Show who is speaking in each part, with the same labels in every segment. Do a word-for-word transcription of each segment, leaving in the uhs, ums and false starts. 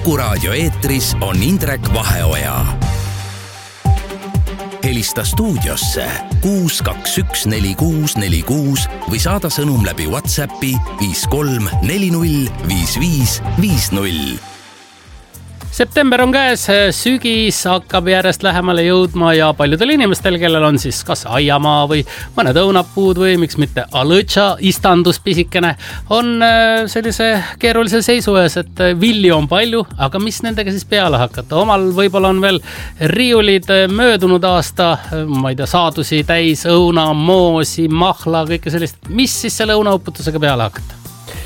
Speaker 1: Kuku raadio eetris on Indrek Vaheoja. Helista stuudiosse kuus kaks üks neli kuus neli kuus või saada sõnum läbi WhatsAppi viis kolm neli null viis viis viis null.
Speaker 2: September on käes, sügis hakkab järjest lähemale jõudma ja paljudel inimestel, kellel on siis kas aiamaa või mõned õunapuud või miks mitte alõtša istandus pisikene, on sellise keerulise seisu ees, et vilju on palju, aga mis nendega siis peale hakata? Omal võib-olla on veel riiulid möödunud aasta, ma ei tea, saadusi täis, õuna, moosi, mahla, kõike sellist. Mis siis selle õunauputusega peale hakata?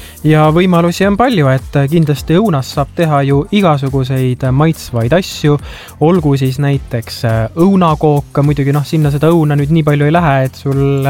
Speaker 3: Ja võimalusi on palju, et kindlasti õunas saab teha ju igasuguseid maitsvaid asju, olgu siis näiteks õunakook, muidugi noh, sinna seda õuna nüüd nii palju ei lähe, et sul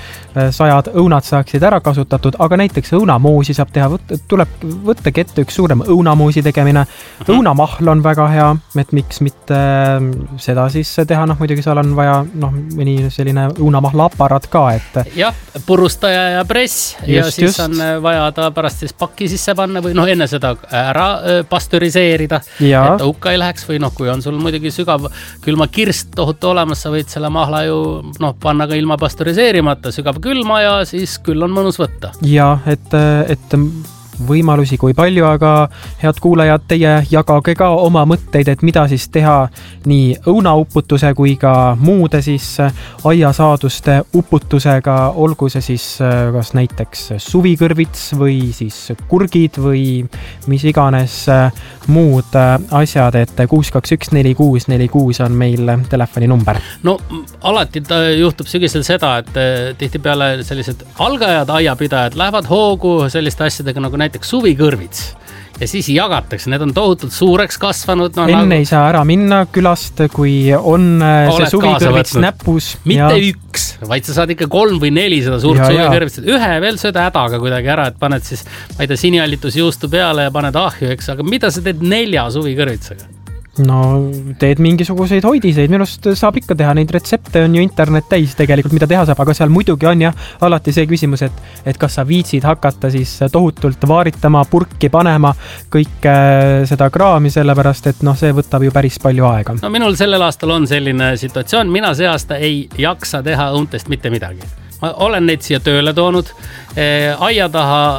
Speaker 3: sajad õunad saaksid ära kasutatud, aga näiteks õunamoosi saab teha, tuleb võtta ette üks suurem õunamoosi tegemine, õunamahl on väga hea, et miks mitte seda siis teha, noh muidugi seal on vaja noh, mõni selline õunamahla aparaat ka, et
Speaker 2: jah, purustaja ja press
Speaker 3: just,
Speaker 2: ja siis
Speaker 3: just.
Speaker 2: on vaja ta pärast siis pakki sisse panna või noh, enne seda ära pastöriseerida,
Speaker 3: ja.
Speaker 2: et õuka ei läheks või noh, kui on sul muidugi sügav külma kirst tohutu olemas, sa võid selle mahla ju noh, panna ka ilma pastöriseerimata sügav külma ja siis küll on mõnus võtta.
Speaker 3: Ja, et, et võimalusi kui palju, aga head kuulajad, teie jagage ka oma mõtteid, et mida siis teha nii õunauputuse kui ka muude siis aiasaaduste uputusega, olgu see siis kas näiteks suvikõrvits või siis kurgid või mis iganes muud asjad, et kuus kaks üks neli kuus neli kuus on meil telefoni number.
Speaker 2: No alati juhtub sügisel seda, et tihtipeale sellised algajad aiapidajad lähevad hoogu selliste asjadega nagu näiteks suvikõrvits ja siis jagatakse, need on tohutult suureks kasvanud. No,
Speaker 3: enne
Speaker 2: nagu...
Speaker 3: ei saa ära minna külast, kui on see suvikõrvits näpus.
Speaker 2: Mitte ja... üks, vaid sa saad ikka kolm või neli seda suurt suvikõrvits. Ühe veel sööda hädaga kuidagi ära, et paned siis, ma ei tea, siniallitusjuustu peale ja paned ahju, eks, aga mida sa teed nelja suvikõrvitsega?
Speaker 3: No teed mingisuguseid hoidiseid, minust saab ikka teha, neid retsepte on ju internet täis tegelikult, mida teha saab, aga seal muidugi on jah, alati see küsimus, et, et kas sa viitsid hakata siis tohutult vaaritama, purki panema kõike seda kraami, sellepärast et noh, see võtab ju päris palju aega.
Speaker 2: No minul sellel aastal on selline situatsioon, mina see aasta ei jaksa teha õuntest mitte midagi. Ma olen neid siia tööle toonud, aia taha